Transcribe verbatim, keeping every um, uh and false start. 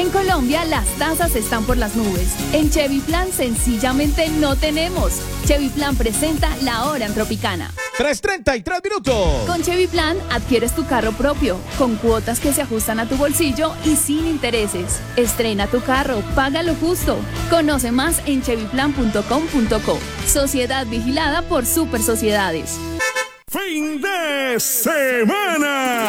En Colombia las tasas están por las nubes. En Chevy Plan sencillamente no tenemos. Chevy Plan presenta La Hora en Tropicana. tres treinta y tres minutos. Con Chevy Plan adquieres tu carro propio, con cuotas que se ajustan a tu bolsillo y sin intereses. Estrena tu carro, paga lo justo. Conoce más en chevy plan punto com punto co. Sociedad vigilada por Super Sociedades. Fin de semana.